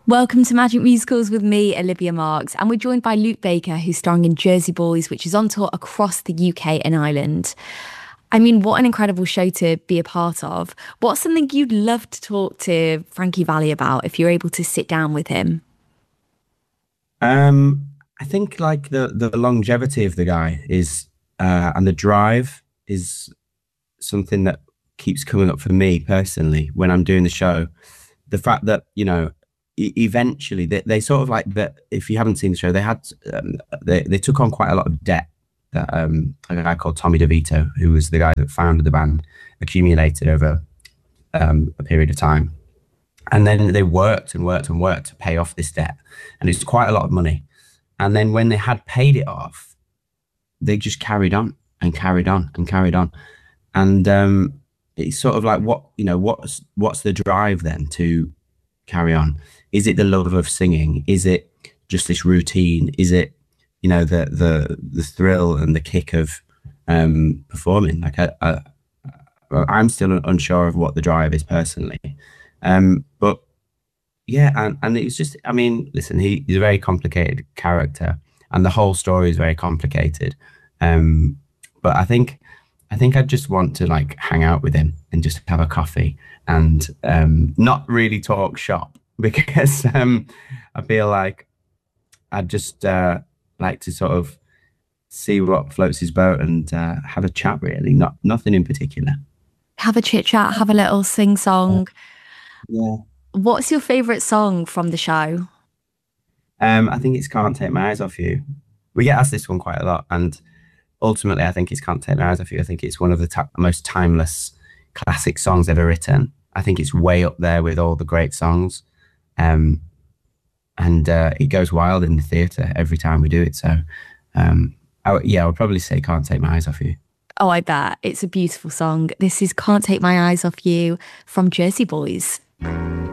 Welcome to Magic Musicals with me, Olivia Marks, and we're joined by Luke Baker, who's starring in Jersey Boys, which is on tour across the UK and Ireland. I mean, what an incredible show to be a part of. What's something you'd love to talk to Frankie Valli about if you're able to sit down with him? I think like the longevity of the guy is and the drive is something that keeps coming up for me personally when I'm doing the show. The fact that, eventually they sort of like that. If you haven't seen the show, they took on quite a lot of debt that a guy called Tommy DeVito, who was the guy that founded the band, accumulated over a period of time. And then they worked and worked and worked to pay off this debt. And it's quite a lot of money. And then when they had paid it off, they just carried on and carried on and carried on. And it's sort of like what's the drive then to carry on? Is it the love of singing? Is it just this routine? Is it, the thrill and the kick of performing? I'm still unsure of what the drive is personally. But yeah, and it's just, I mean, listen, he's a very complicated character and the whole story is very complicated. But I think I just want to like hang out with him and just have a coffee and not really talk shop because I feel like I'd just like to sort of see what floats his boat and have a chat really, nothing in particular. Have a chit chat, have a little sing song. Yeah. What's your favourite song from the show? I think it's Can't Take My Eyes Off You. We get asked this one quite a lot, and ultimately, I think it's Can't Take My Eyes Off You. I think it's one of the most timeless classic songs ever written. I think it's way up there with all the great songs. And it goes wild in the theatre every time we do it. So, I would probably say Can't Take My Eyes Off You. Oh, I bet. It's a beautiful song. This is Can't Take My Eyes Off You from Jersey Boys.